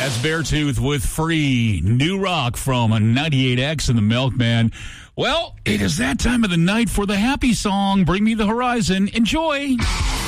That's Beartooth with Free. New rock from 98X and the Milkman. Well, it is that time of the night for the happy song, Bring Me the Horizon. Enjoy.